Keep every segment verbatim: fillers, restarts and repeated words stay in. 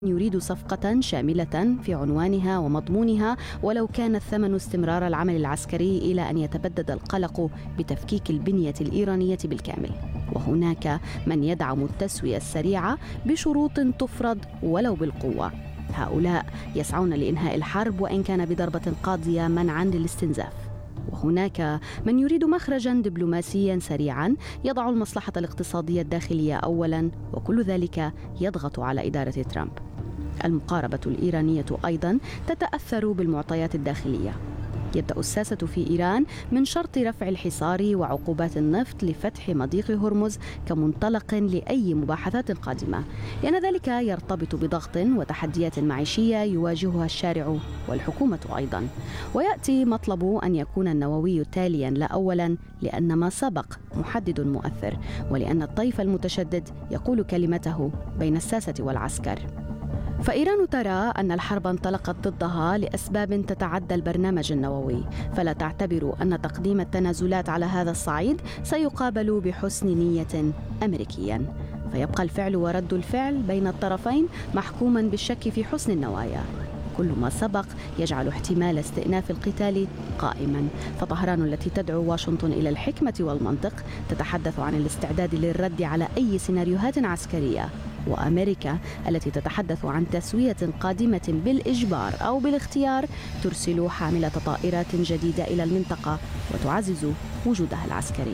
يريد صفقة شاملة في عنوانها ومضمونها، ولو كان الثمن استمرار العمل العسكري إلى أن يتبدد القلق بتفكيك البنية الإيرانية بالكامل. وهناك من يدعم التسوية السريعة بشروط تفرض ولو بالقوة. هؤلاء يسعون لإنهاء الحرب وإن كان بضربة قاضية منعا للاستنزاف. وهناك من يريد مخرجا دبلوماسيا سريعا يضع المصلحة الاقتصادية الداخلية أولا، وكل ذلك يضغط على إدارة ترامب. المقاربة الإيرانية أيضا تتأثر بالمعطيات الداخلية. يبدأ الساسة في إيران من شرط رفع الحصار وعقوبات النفط لفتح مضيق هرمز كمنطلق لأي مباحثات قادمة، لأن ذلك يرتبط بضغط وتحديات معيشية يواجهها الشارع والحكومة أيضا. ويأتي مطلب أن يكون النووي تاليا لا أولا، لأن ما سبق محدد مؤثر، ولأن الطيف المتشدد يقول كلمته بين الساسة والعسكر. فإيران ترى أن الحرب انطلقت ضدها لأسباب تتعدى البرنامج النووي، فلا تعتبر أن تقديم التنازلات على هذا الصعيد سيقابل بحسن نية أمريكيا. فيبقى الفعل ورد الفعل بين الطرفين محكوما بالشك في حسن النوايا. كل ما سبق يجعل احتمال استئناف القتال قائما. فطهران التي تدعو واشنطن إلى الحكمة والمنطق تتحدث عن الاستعداد للرد على أي سيناريوهات عسكرية، وأمريكا التي تتحدث عن تسوية قادمة بالإجبار أو بالاختيار ترسل حاملة طائرات جديدة إلى المنطقة وتعزز وجودها العسكري.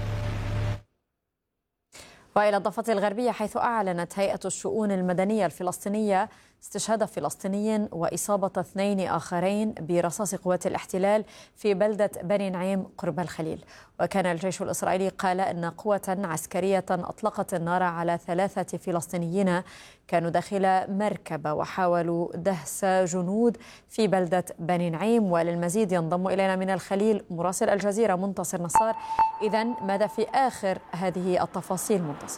وإلى الضفة الغربية، حيث أعلنت هيئة الشؤون المدنية الفلسطينية استشهاد فلسطيني وإصابة اثنين آخرين برصاص قوات الاحتلال في بلدة بني نعيم قرب الخليل. وكان الجيش الإسرائيلي قال أن قوة عسكرية أطلقت النار على ثلاثة فلسطينيين كانوا داخل مركبة وحاولوا دهس جنود في بلدة بني نعيم. وللمزيد ينضم إلينا من الخليل مراسل الجزيرة منتصر نصار. إذن ماذا في آخر هذه التفاصيل منتصر؟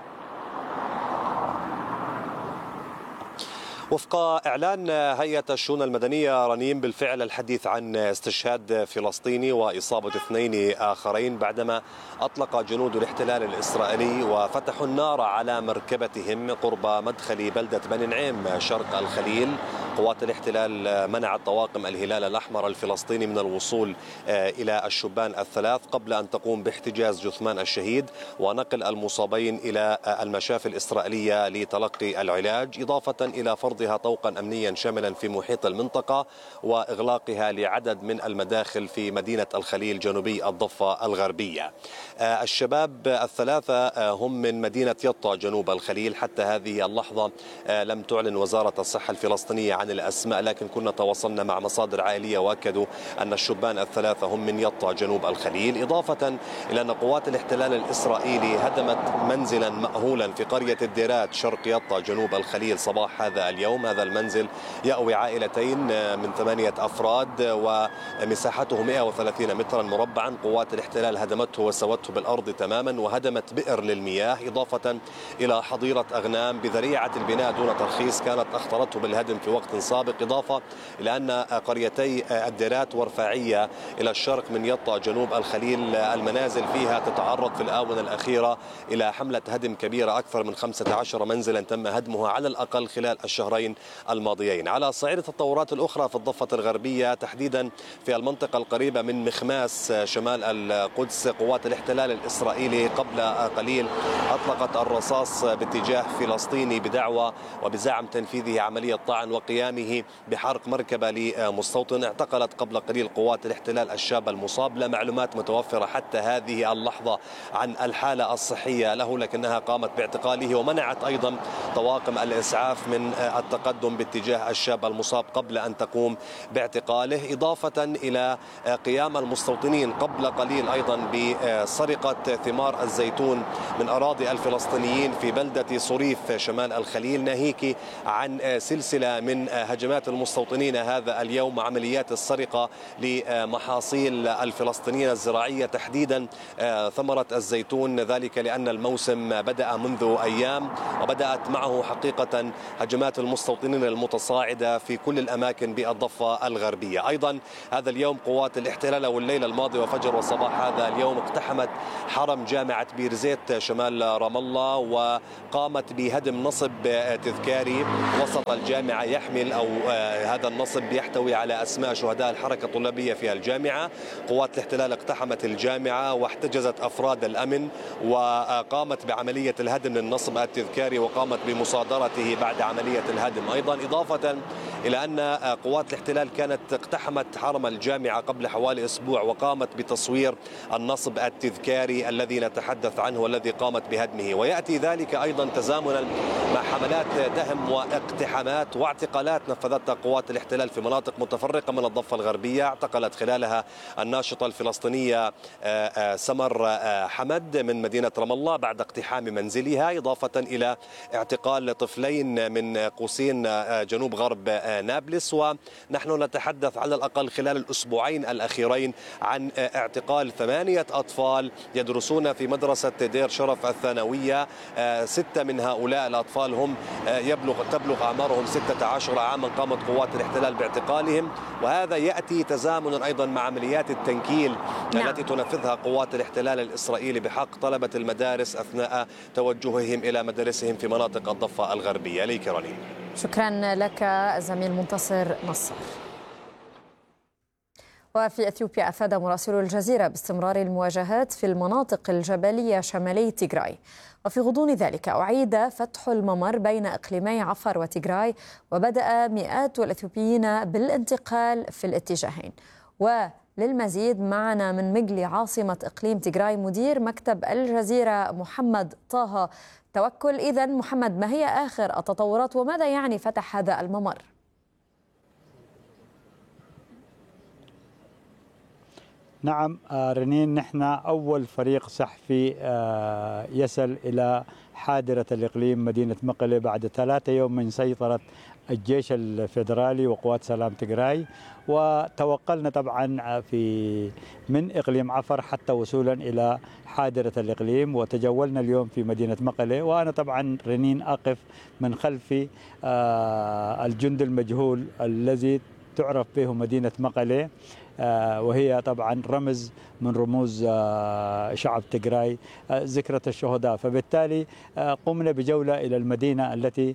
وفق إعلان هيئة الشؤون المدنية رنيم، بالفعل الحديث عن استشهاد فلسطيني وإصابة اثنين آخرين بعدما أطلق جنود الاحتلال الإسرائيلي وفتحوا النار على مركبتهم قرب مدخل بلدة بني نعيم شرق الخليل. قوات الاحتلال منعت طواقم الهلال الأحمر الفلسطيني من الوصول إلى الشبان الثلاث قبل أن تقوم باحتجاز جثمان الشهيد ونقل المصابين إلى المشافي الإسرائيلية لتلقي العلاج، إضافة إلى فرضها طوقا أمنيا شاملا في محيط المنطقة وإغلاقها لعدد من المداخل في مدينة الخليل جنوبي الضفة الغربية. الشباب الثلاثة هم من مدينة يطا جنوب الخليل. حتى هذه اللحظة لم تعلن وزارة الصحة الفلسطينية عن الأسماء، لكن كنا تواصلنا مع مصادر عائلية وأكدوا أن الشبان الثلاثة هم من يطا جنوب الخليل، إضافة إلى أن قوات الاحتلال الإسرائيلي هدمت منزلا مأهولا في قرية الديرات شرق يطا جنوب الخليل صباح هذا اليوم. هذا المنزل يأوي عائلتين من ثمانية أفراد ومساحته مئة وثلاثين مترا مربعا. قوات الاحتلال هدمته وسوته بالأرض تماما وهدمت بئر للمياه، إضافة إلى حظيرة أغنام بذريعة البناء دون ترخيص كانت أخطرته بالهدم في وقت سابق، إضافة إلى أن قريتي الديرات ورفاعية إلى الشرق من يطا جنوب الخليل المنازل فيها تتعرض في الآونة الأخيرة إلى حملة هدم كبيرة. أكثر من خمسة عشر منزلا تم هدمها على الأقل خلال الشهرين الماضيين. على صعيد التطورات الأخرى في الضفة الغربية، تحديدا في المنطقة القريبة من مخماس شمال القدس، قوات الاحتلال الإسرائيلي قبل قليل أطلقت الرصاص باتجاه فلسطيني بدعوى وبزعم تنفيذه عملية طعن وقيامه بحرق مركبة لمستوطن. اعتقلت قبل قليل قوات الاحتلال الشاب المصاب. لا معلومات متوفرة حتى هذه اللحظة عن الحالة الصحية له، لكنها قامت باعتقاله ومنعت أيضا طواقم الإسعاف من التقدم باتجاه الشاب المصاب قبل أن تقوم باعتقاله، إضافة إلى قيام المستوطنين قبل قليل أيضا بسرقة ثمار الزيتون من أراضي الفلسطينيين في بلدة صريف شمال الخليل، ناهيك عن سلسلة من هجمات المستوطنين هذا اليوم، عمليات السرقة لمحاصيل الفلسطينيين الزراعية تحديدا ثمرة الزيتون، ذلك لأن الموسم بدأ منذ أيام وبدأت معه حقيقة هجمات المستوطنين المتصاعدة في كل الأماكن بالضفة الغربية. أيضا هذا اليوم قوات الاحتلال والليلة الماضية وفجر وصباح هذا اليوم اقتحمت حرم جامعة بيرزيت شمال رام الله وقامت بهدم نصب تذكاري وسط الجامعة يحمل أو هذا النصب يحتوي على أسماء شهداء الحركة الطلابية في الجامعة. قوات الاحتلال اقتحمت الجامعة واحتجزت أفراد الأمن وقامت بعملية الهدم للنصب التذكاري وقامت بمصادرته بعد عملية الهدم. أيضا إضافة إلى أن قوات الاحتلال كانت اقتحمت حرم الجامعة قبل حوالي أسبوع وقامت بتصوير النصب التذكاري الذي نتحدث عنه والذي قامت بهدمه، ويأتي ذلك أيضا تزامنا مع حملات دهم واقتحامات واعتقالات نفذتها قوات الاحتلال في مناطق متفرقة من الضفة الغربية. اعتقلت خلالها الناشطة الفلسطينية سمر حمد من مدينة رام الله بعد اقتحام منزلها، إضافة إلى اعتقال طفلين من قوسين جنوب غرب نابلس. ونحن نتحدث على الأقل خلال الأسبوعين الأخيرين عن اعتقال ثمانية أطفال يدرسون في مدرسة دير شرف الثانوية. ستة من هؤلاء الأطفال هم يبلغ تبلغ أعمارهم ستة عشر عاما قامت قوات الاحتلال باعتقالهم، وهذا يأتي تزامنا أيضا مع عمليات التنكيل نعم. التي تنفذها قوات الاحتلال الإسرائيلي بحق طلبة المدارس أثناء توجههم إلى مدارسهم في مناطق الضفة الغربية. ليك رنين. شكرا لك زميل منتصر نصار. وفي أثيوبيا أفاد مراسل الجزيرة باستمرار المواجهات في المناطق الجبلية شمالي تيغراي، وفي غضون ذلك أعيد فتح الممر بين إقليمي عفر وتيغراي، وبدأ مئات الأثيوبيين بالانتقال في الاتجاهين. وللمزيد معنا من مجلي عاصمة إقليم تيغراي مدير مكتب الجزيرة محمد طه توكل. إذن محمد، ما هي آخر التطورات وماذا يعني فتح هذا الممر؟ نعم رنين، نحن أول فريق صحفي يصل إلى حاضرة الإقليم مدينة مقلة بعد ثلاثة يوم من سيطرة الجيش الفيدرالي وقوات سلام تيغراي، وتوقلنا طبعا في من إقليم عفر حتى وصولا إلى حاضرة الإقليم، وتجولنا اليوم في مدينة مقلة. وأنا طبعا رنين أقف من خلف الجند المجهول الذي تعرف به مدينة مقلة، وهي طبعا رمز من رموز شعب تيغراي، ذكرى الشهداء. فبالتالي قمنا بجولة إلى المدينة التي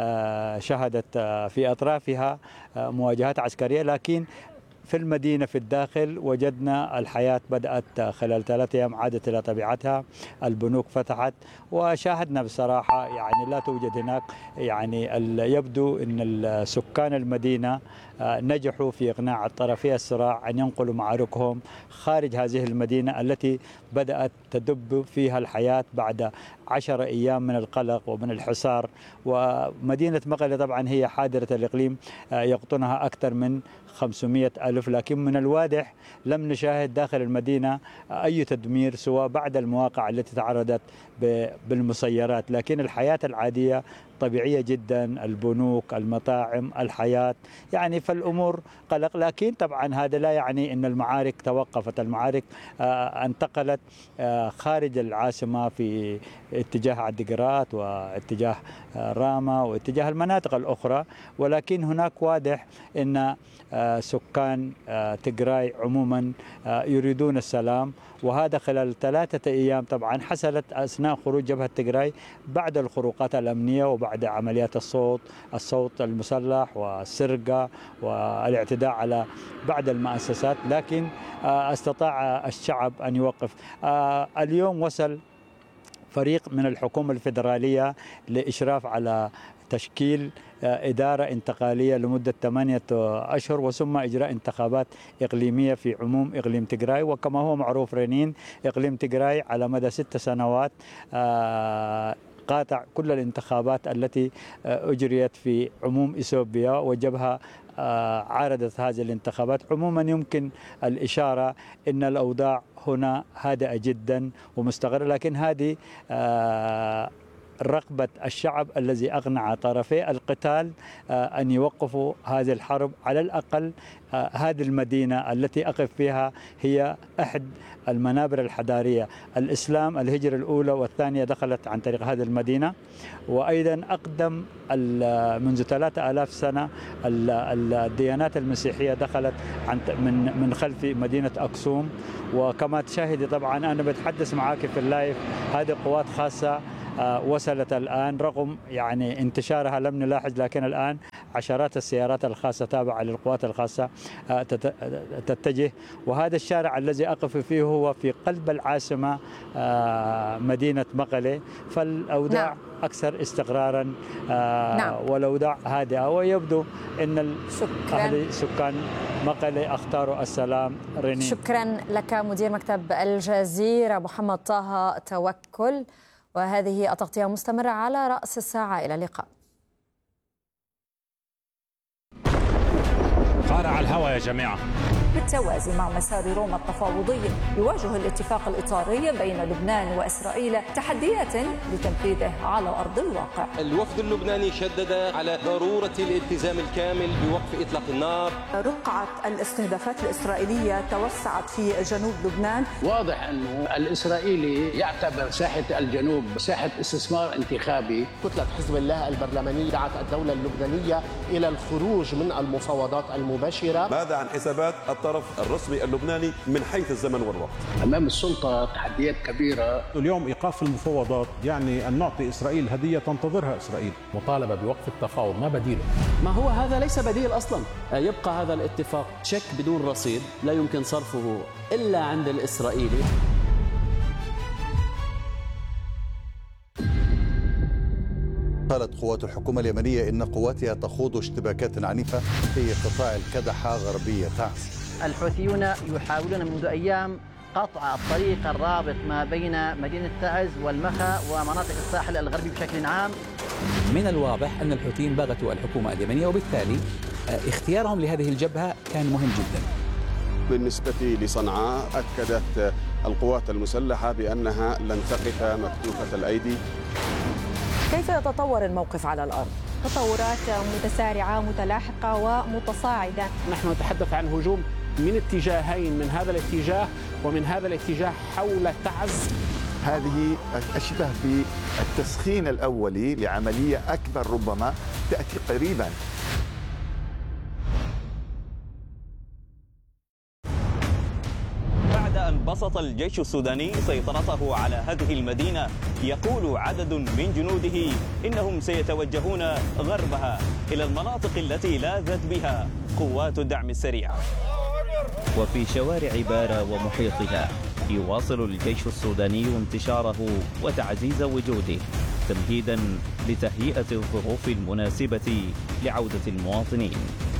شهدت في أطرافها مواجهات عسكرية، لكن في المدينة في الداخل وجدنا الحياة بدأت خلال ثلاثة أيام عادت إلى طبيعتها، البنوك فتحت، وشاهدنا بصراحة يعني لا توجد هناك يعني يبدو أن سكان المدينة نجحوا في إقناع الطرفي الصراع أن ينقلوا معاركهم خارج هذه المدينة التي بدأت تدب فيها الحياة بعد عشر أيام من القلق ومن الحصار. ومدينة مقلة طبعا هي حاضرة الإقليم يقطنها أكثر من خمسمئة ألف، لكن من الواضح لم نشاهد داخل المدينة أي تدمير سواء بعد المواقع التي تعرضت بالمسيرات، لكن الحياة العادية طبيعية جدا، البنوك، المطاعم، الحياة، يعني فالأمور قلق. لكن طبعا هذا لا يعني أن المعارك توقفت، المعارك انتقلت خارج العاصمة في اتجاه عدقرات واتجاه راما واتجاه المناطق الأخرى، ولكن هناك واضح أن سكان تيغراي عموما يريدون السلام، وهذا خلال ثلاثة أيام طبعا حصلت أثناء خروج جبهة تيغراي بعد الخروقات الأمنية وبعد عمليات الصوت الصوت المسلح والسرقة والاعتداء على بعض المؤسسات، لكن استطاع الشعب أن يوقف. اليوم وصل فريق من الحكومة الفيدرالية لإشراف على تشكيل إدارة انتقالية لمدة ثمانية أشهر وثم إجراء انتخابات إقليمية في عموم إقليم تيغراي. وكما هو معروف رنين، إقليم تيغراي على مدى ست سنوات قاطع كل الانتخابات التي أجريت في عموم إثيوبيا، وجبهة عارضت هذه الانتخابات. عموما يمكن الإشارة أن الأوضاع هنا هادئة جدا ومستقرة، لكن هذه رغبة الشعب الذي أقنع طرفي القتال أن يوقفوا هذه الحرب. على الأقل هذه المدينة التي أقف فيها هي أحد المنابر الحضارية. الإسلام الهجرة الأولى والثانية دخلت عن طريق هذه المدينة، وأيضا أقدم منذ ثلاثة آلاف سنة الديانات المسيحية دخلت من من خلف مدينة أكسوم. وكما تشاهدي طبعا أنا بتحدث معك في اللايف، هذه قوات خاصة وصلت الآن رغم يعني انتشارها لم نلاحظ، لكن الآن عشرات السيارات الخاصة تابعة للقوات الخاصة تتجه. وهذا الشارع الذي أقف فيه هو في قلب العاصمة مدينة مقلة، فالأوضاع نعم. أكثر استقرارا نعم. والأوضاع هادئة، ويبدو أن أهل سكان مقلة اختاروا السلام. رنين، شكرا لك مدير مكتب الجزيرة محمد طه توكل. وهذه التغطية مستمرة على رأس الساعة. إلى اللقاء. قارع الهوى يا جماعة. بالتوازي مع مسار روما التفاوضي، يواجه الاتفاق الإطاري بين لبنان وإسرائيل تحديات لتنفيذه على أرض الواقع. الوفد اللبناني شدد على ضرورة الالتزام الكامل بوقف إطلاق النار. رقعة الاستهدافات الإسرائيلية توسعت في جنوب لبنان. واضح أنه الإسرائيلي يعتبر ساحة الجنوب ساحة استثمار انتخابي. كتلة حزب الله البرلمانية دعت الدولة اللبنانية إلى الخروج من المفاوضات المباشرة. ماذا عن حسابات الطرف الرسمي اللبناني من حيث الزمن والوقت؟ أمام السلطة تحديات كبيرة. اليوم إيقاف المفاوضات يعني أن نعطي إسرائيل هدية تنتظرها إسرائيل. مطالبة بوقف التفاوض، ما بديله؟ ما هو هذا ليس بديل أصلا. يبقى هذا الاتفاق تشيك بدون رصيد لا يمكن صرفه إلا عند الإسرائيلي. قالت قوات الحكومة اليمنية إن قواتها تخوض اشتباكات عنيفة في قطاع الكدحة غربية تعز. الحوثيون يحاولون منذ أيام قطع الطريق الرابط ما بين مدينة تعز والمخا ومناطق الساحل الغربي بشكل عام. من الواضح أن الحوثيين بغتوا الحكومة اليمنية، وبالتالي اختيارهم لهذه الجبهة كان مهم جدا. بالنسبة لصنعاء أكدت القوات المسلحة بأنها لن تقف مكتوفة الأيدي. كيف يتطور الموقف على الأرض؟ تطورات متسارعة متلاحقة ومتصاعدة. نحن نتحدث عن هجوم من اتجاهين، من هذا الاتجاه ومن هذا الاتجاه حول تعز. هذه أشبه بالتسخين الأولي لعملية أكبر ربما تأتي قريبا. أن بسط الجيش السوداني سيطرته على هذه المدينة، يقول عدد من جنوده إنهم سيتوجهون غربها إلى المناطق التي لاذت بها قوات الدعم السريع. وفي شوارع بارا ومحيطها يواصل الجيش السوداني انتشاره وتعزيز وجوده تمهيدا لتهيئة الظروف المناسبة لعودة المواطنين.